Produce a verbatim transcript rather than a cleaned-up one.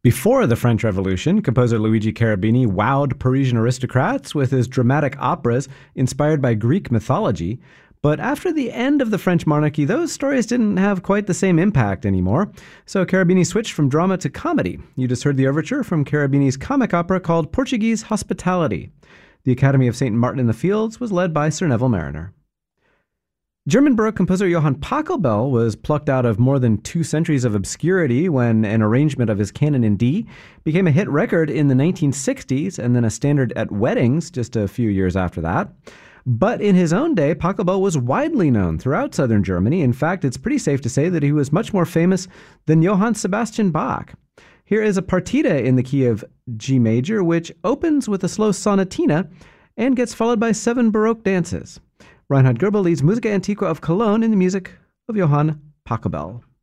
Before the French Revolution, composer Luigi Cherubini wowed Parisian aristocrats with his dramatic operas inspired by Greek mythology. But after the end of the French monarchy, those stories didn't have quite the same impact anymore. So Cherubini switched from drama to comedy. You just heard the overture from Cherubini's comic opera called Portuguese Hospitality. The Academy of Saint Martin in the Fields was led by Sir Neville Marriner. German Baroque composer Johann Pachelbel was plucked out of more than two centuries of obscurity when an arrangement of his Canon in D became a hit record in the nineteen sixties and then a standard at weddings just a few years after that. But in his own day, Pachelbel was widely known throughout southern Germany. In fact, it's pretty safe to say that he was much more famous than Johann Sebastian Bach. Here is a partita in the key of G major, which opens with a slow sonatina and gets followed by seven Baroque dances. Reinhard Goebel leads Musica Antiqua of Cologne in the music of Johann Pachelbel.